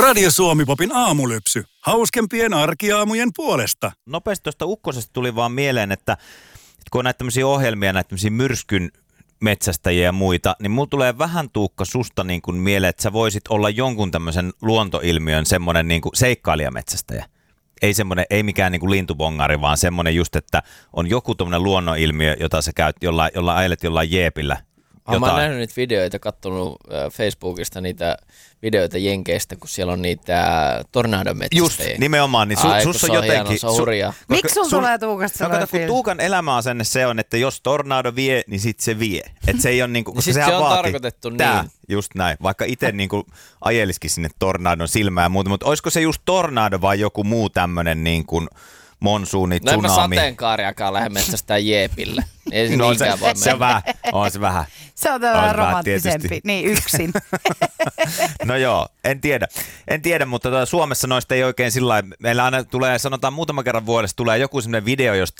Radio Suomi-popin aamulypsy. Hauskempien arkiaamujen puolesta. Nopeasti tuosta ukkosesta tuli vaan mieleen, että kun on näitä tämmöisiä ohjelmia, näitä tämmöisiä myrskyn metsästäjiä ja muita, niin mulla tulee vähän Tuukka susta niin kuin mieleen, että sä voisit olla jonkun tämmöisen luontoilmiön semmoinen niin kuin seikkailijametsästäjä. Ei mikään niin kuin lintubongari, vaan semmoinen just, että on joku tämmöinen luonnonilmiö, jota sä käyt, jolla ajelet jollain jeepillä. Mä oon nähnyt niitä videoita, katsonut Facebookista niitä videoita Jenkeistä, kun siellä on niitä tornadometsästäjiä. Just, nimenomaan. Niin sus on jotenkin... Miksi sun tulee Tuukasta sellainen kun Tuukan elämäasenne se on, että jos tornado vie, niin sit se vie. Että se ei ole niinku... Siis se on tarkoitettu niin. Just näin. Vaikka itse niinku ajelisikin sinne tornadon silmään ja muuta, mutta olisiko se just tornado vai joku muu tämmönen niinku... monsuuni, tsunami. No en mä sateenkaariakaan lähde metsästään jeepille. Ei se no, niinkään voi se on vähän. On se vähän. Se on tällainen romanttisempi. Niin, yksin. No joo, en tiedä, mutta Suomessa noista ei oikein sillä lailla. Meillä aina tulee, sanotaan muutama kerran vuodessa, tulee joku sellainen video, josta